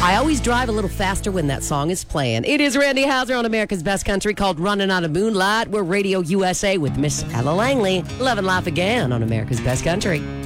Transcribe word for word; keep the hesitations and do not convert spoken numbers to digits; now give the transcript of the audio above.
I always drive a little faster when that song is playing. It is Randy Houser on America's Best Country called Running Out of Moonlight. We're Radio U S A with Miss Ella Langley. Love and laugh again on America's Best Country.